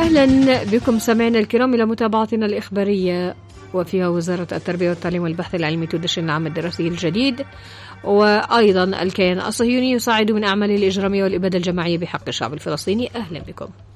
أهلا بكم سمعنا الكرام إلى متابعتنا الإخبارية، وفيها وزارة التربية والتعليم والبحث العلمي تدشن العام الدراسي الجديد، وأيضا الكيان الصهيوني يساعد من أعمال الإجرامية والإبادة الجماعية بحق الشعب الفلسطيني. أهلا بكم.